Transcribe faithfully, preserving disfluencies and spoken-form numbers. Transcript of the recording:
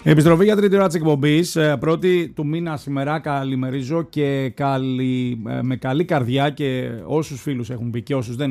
Επιστροφή για τρίτη ώρα της εκπομπής. Πρώτη του μήνα σήμερα. Καλημερίζω και καλή, με καλή καρδιά και όσους φίλους έχουν πει και όσους δεν